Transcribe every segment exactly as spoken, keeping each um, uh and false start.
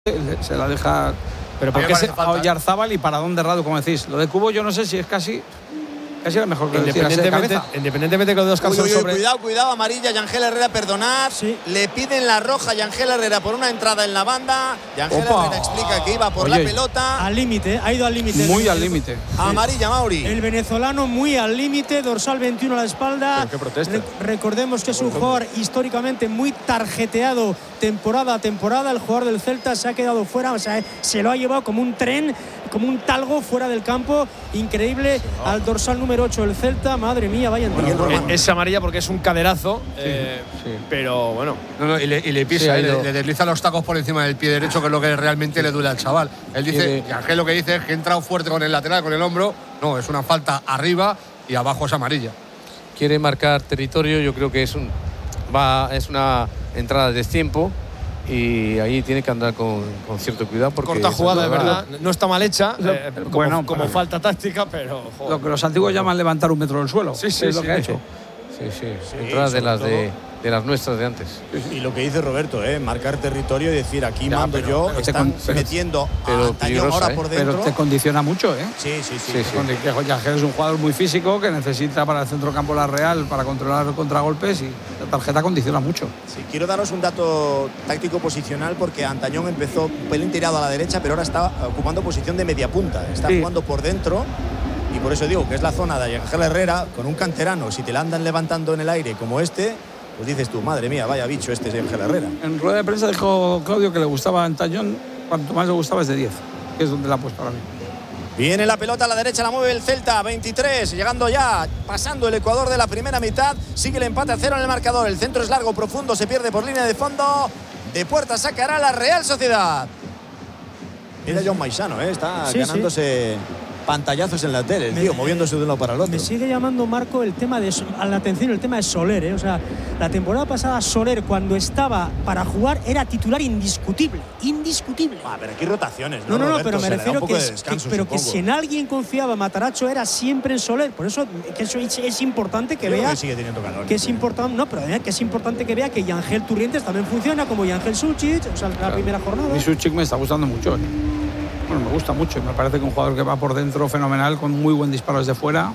se la deja pero ¿por qué se a Oyarzábal y para dónde Radu, como decís. Lo de Cubo yo no sé si es casi casi la mejor que independientemente, independientemente que los dos casos sobre... Cuidado, cuidado, amarilla, Yangel Herrera, perdonad. Sí. Le piden la roja a Yangel Herrera por una entrada en la banda. Yangel Herrera explica que iba por Oye, la pelota. Al límite, ha ido al límite. Muy al límite. Amarilla, Mauri. El venezolano muy al límite, dorsal veintiuno a la espalda. ¿Pero qué protesta? Re recordemos que es un jugador históricamente muy tarjeteado temporada a temporada. El jugador del Celta se ha quedado fuera, o sea, se lo ha llevado como un tren, como un talgo fuera del campo. Increíble oh. al dorsal número ocho del Celta. Madre mía, vaya bueno, es, es amarilla porque es un caderazo, sí, eh, sí. pero bueno. No, no, y, le, y le pisa, sí, le, le desliza los tacos por encima del pie derecho, que es lo que realmente le duele al chaval. Él dice, y Ángel lo que dice es que ha entrado fuerte con el lateral, con el hombro. No, es una falta arriba y abajo es amarilla. Quiere marcar territorio, yo creo que es, un, va, es una entrada de destiempo. Y ahí tiene que andar con, con cierto cuidado porque corta jugada, de verdad, no está mal hecha, eh, como, bueno, como falta táctica, pero joder. Lo que los antiguos llaman levantar un metro del suelo. Sí, sí, es sí, lo que ha hecho. Sí, sí, sí. Entradas de las de, de las nuestras de antes. Y lo que dice Roberto, ¿eh? Marcar territorio y decir aquí ya, mando pero, yo, pero están pero, metiendo pero a Antañón ahora ¿eh? por dentro. Pero te condiciona mucho, ¿eh? Sí, sí, sí. sí, sí. Yangel es un jugador muy físico que necesita para el centrocampo la Real para controlar contragolpes y la tarjeta condiciona mucho. Sí, quiero daros un dato táctico posicional porque Antañón empezó un pelín tirado a la derecha, pero ahora está ocupando posición de media punta. Está sí. jugando por dentro. Y por eso digo que es la zona de Yangel Herrera con un canterano. Si te la andan levantando en el aire como este, pues dices tú, madre mía, vaya bicho este es Yangel Herrera. En rueda de prensa dijo Claudio que le gustaba a Antañón, cuanto más le gustaba es de diez, que es donde la ha puesto ahora mismo. Viene la pelota a la derecha, la mueve el Celta, veintitrés, llegando ya, pasando el Ecuador de la primera mitad. Sigue el empate a cero en el marcador. El centro es largo, profundo, se pierde por línea de fondo. De puerta sacará la Real Sociedad. Mira John Maisano, ¿eh? Está sí, ganándose... Sí. pantallazos en la tele, el tío, me, moviéndose de un lado para el otro. Me sigue llamando, Marco, el tema de a la atención el tema de Soler, ¿eh? O sea, la temporada pasada Soler, cuando estaba para jugar, era titular indiscutible, indiscutible. Ah, pero aquí rotaciones, ¿no? No, no, no, Roberto, pero me refiero que, descanso, que, pero que si en alguien confiaba Matarazzo era siempre en Soler. Por eso que eso es, es importante que Yo vea que sigue teniendo calor, que es importante, no, pero que es importante que vea que Yangel Turrientes también funciona como Yangel Suchic, o sea, la claro. primera jornada. Y Suchic me está gustando mucho, ¿eh? Bueno, me gusta mucho. Me parece que un jugador que va por dentro fenomenal, con muy buen disparo desde fuera.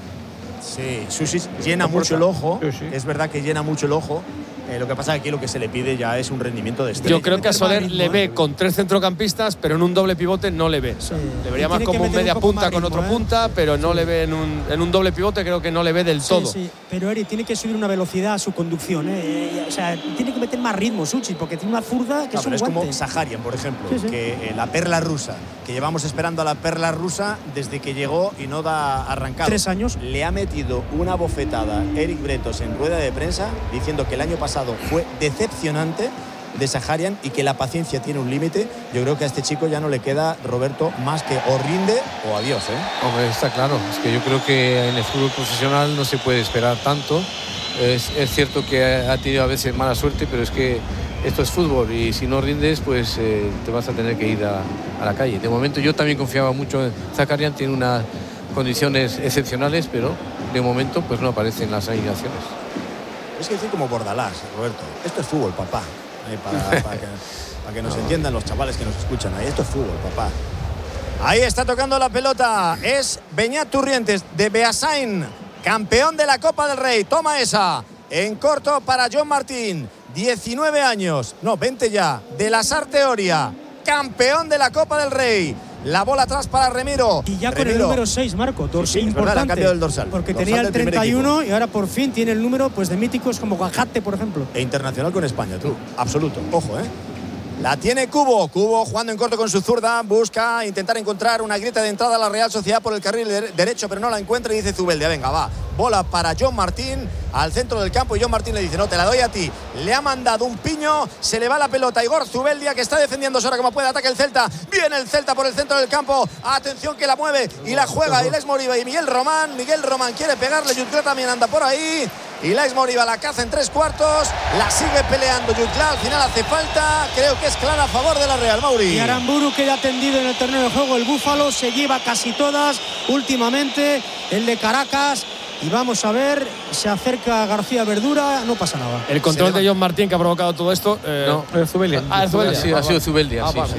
Sí, Susic llena mucho el ojo. Sí, sí. Es verdad que llena mucho el ojo. Eh, lo que pasa es que aquí lo que se le pide ya es un rendimiento de estrella. Yo creo que a Soler le ve con tres centrocampistas, pero en un doble pivote no le ve. Sí. Debería más como un media un punta con otro ¿eh? punta, pero no sí. le ve en un, en un doble pivote, creo que no le ve del sí, todo. Sí, pero Eri tiene que subir una velocidad a su conducción. ¿eh? O sea, tiene que meter más ritmo Suchic, porque tiene una zurda que no, es un es guante. como Saharian, por ejemplo, sí, sí. que eh, la perla rusa, que llevamos esperando a la perla rusa desde que llegó y no da arrancado. Tres años. Le ha metido una bofetada Eric Bretos en rueda de prensa diciendo que el año pasado fue decepcionante de Saharian y que la paciencia tiene un límite. Yo creo que a este chico ya no le queda, Roberto, más que o rinde o adiós, ¿eh? Hombre, está claro. Es que yo creo que en el fútbol profesional no se puede esperar tanto. Es, es cierto que ha tenido a veces mala suerte, pero es que esto es fútbol y si no rindes, pues eh, te vas a tener que ir a, a la calle. De momento yo también confiaba mucho en Saharian, tiene unas condiciones excepcionales, pero de momento pues no aparecen las alineaciones. Es que decir como Bordalás, Roberto, esto es fútbol, papá. Ahí para, para, que, para que nos entiendan los chavales que nos escuchan. Ahí esto es fútbol, papá. Ahí está tocando la pelota. Es Beñat Turrientes de Beasain, campeón de la Copa del Rey. Toma esa. En corto para John Martín. diecinueve años. No, veinte ya. De la Sarteoria. Campeón de la Copa del Rey. La bola atrás para Remiro. Y ya Remiro. con el número seis, Marco. Dorsal, sí, sí, importante. Verdad, ha cambiado el dorsal. Porque dorsal tenía el treinta y uno y ahora por fin tiene el número pues de míticos como Guajate, por ejemplo. E internacional con España, tú. Absoluto. Ojo, ¿eh? La tiene Cubo. Cubo jugando en corto con su zurda. Busca intentar encontrar una grieta de entrada a la Real Sociedad por el carril derecho, pero no la encuentra y dice Zubeldia, venga, va. Bola para John Martín al centro del campo y John Martín le dice, no, te la doy a ti. Le ha mandado un piño, se le va la pelota a Igor Zubeldia, que está defendiéndose ahora como puede. Ataca el Celta. Viene el Celta por el centro del campo. Atención que la mueve y la juega Ilaix Moriba y Miguel Román. Miguel Román quiere pegarle. Jutgla también anda por ahí. Ilaix Moriba la caza en tres cuartos. La sigue peleando Jutgla. Al final hace falta. Creo que es clara a favor de la Real, Mauri. Y Aramburu queda tendido en el terreno de juego. El Búfalo se lleva casi todas últimamente. El de Caracas Y vamos a ver, se acerca García Verdura, no pasa nada. El control de John Martín que ha provocado todo esto. Eh, no, Zubeldia. Ah, Zubeldia. Sí, ha sido Zubeldia. Ah, sí, vale. sí.